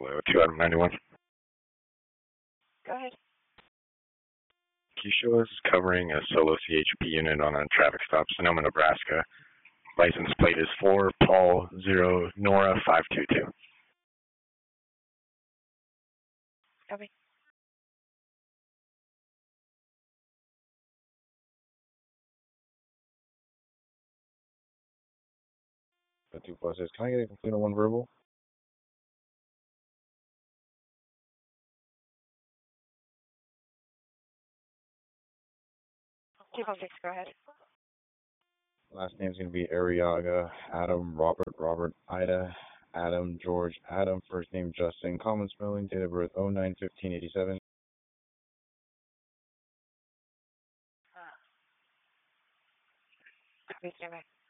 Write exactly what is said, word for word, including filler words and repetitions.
Hello, two Adam ninety-one. Go ahead. Can you show us covering a solo C H P unit on a traffic stop, Sonoma, Nebraska? License plate is four Paul zero Nora five two two. Copy. The two pluses. Can I get a complete on one verbal? Two five six. Go ahead. Last name's gonna be Ariaga, Adam, Robert, Robert, Ida, Adam, George, Adam. First name Justin. Common spelling. Date of birth oh nine fifteen eighty-seven. Copy. Stand by.